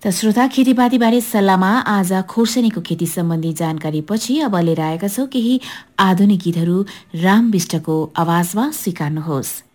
त श्रोता, खेतीपातीबारे सल्लाहमा आज खोर्सानीको खेती सम्बन्धी जानकारी पछि अब लिएर आएका छौं केही आधुनिक गीतहरू। राम विष्टको आवाजमा स्वीकार्नुहोस्।